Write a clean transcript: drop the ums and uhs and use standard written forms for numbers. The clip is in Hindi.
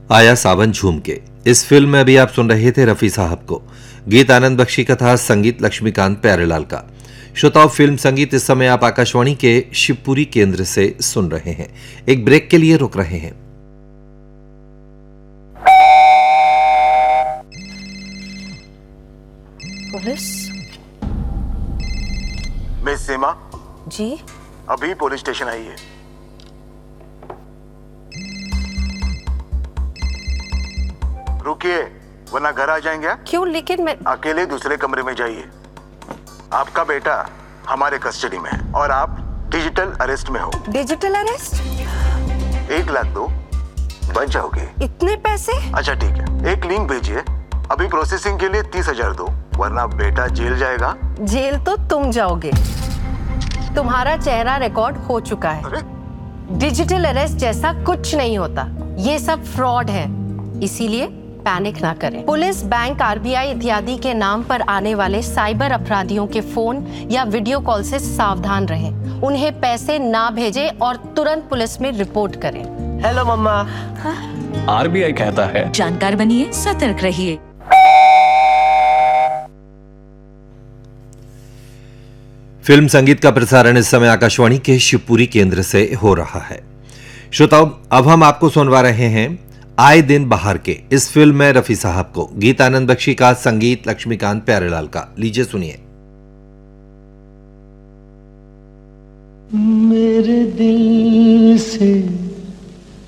आया सावन झूम के। इस फिल्म में अभी आप सुन रहे थे रफी साहब को। गीत आनंद बख्शी का था, संगीत लक्ष्मीकांत प्यारेलाल का। श्रोताओं, फिल्म संगीत इस समय आप आकाशवाणी के शिवपुरी केंद्र से सुन रहे हैं। एक ब्रेक के लिए रुक रहे हैं। पुलिस? मिस सीमा जी? अभी पुलिस स्टेशन आई है। रुकिए वरना घर आ जाएंगे। क्यों? लेकिन मैं अकेले दूसरे कमरे में जाइए। आपका बेटा हमारे कस्टडी में है और आप डिजिटल अरेस्ट में हो। Digital arrest? 1 लाख दो, बच जाओगे। इतने पैसे? अच्छा ठीक है, एक लिंक भेजिए। अभी प्रोसेसिंग के लिए 30,000 दो, वरना बेटा जेल जाएगा। जेल तो तुम जाओगे। तुम्हारा चेहरा रिकॉर्ड हो चुका है। अरे? डिजिटल अरेस्ट जैसा कुछ नहीं होता, ये सब फ्रॉड है। इसीलिए पैनिक ना करें। पुलिस, बैंक, आरबीआई इत्यादि के नाम पर आने वाले साइबर अपराधियों के फोन या वीडियो कॉल से सावधान रहें। उन्हें पैसे ना भेजें और तुरंत पुलिस में रिपोर्ट करें। हेलो मम्मा। आरबीआई कहता है, जानकार बनिए, सतर्क रहिए। फिल्म संगीत का प्रसारण इस समय आकाशवाणी के शिवपुरी केंद्र से हो रहा है। श्रोताओं, अब हम आपको सुनवा रहे हैं आए दिन बाहर के। इस फिल्म में रफी साहब को, गीत आनंद बख्शी का, संगीत लक्ष्मीकांत प्यारेलाल का। लीजिए सुनिए। मेरे दिल से